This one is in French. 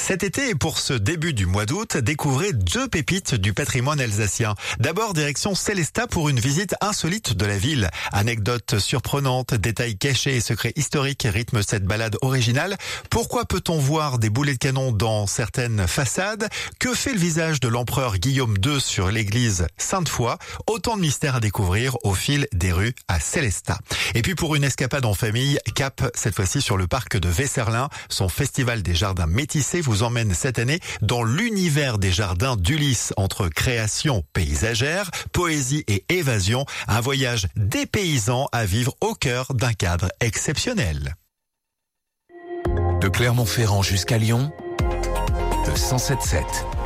Cet été et pour ce début du mois d'août, découvrez 2 pépites du patrimoine alsacien. D'abord, direction Sélestat pour une visite insolite de la ville. Anecdotes surprenantes, détails cachés et secrets historiques rythment cette balade originale. Pourquoi peut-on voir des boulets de canon dans certaines façades? Que fait le visage de l'empereur Guillaume II sur l'église Sainte-Foy? Autant de mystères à découvrir au fil des rues à Sélestat. Et puis pour une escapade en famille, cap cette fois-ci sur le parc de Vesserlin. Son festival des jardins métissés vous emmène cette année dans l'univers des jardins d'Ulysse, entre création paysagère, poésie et évasion. Un voyage dépaysant à vivre au cœur d'un cadre exceptionnel. De Clermont-Ferrand jusqu'à Lyon, le 107.7.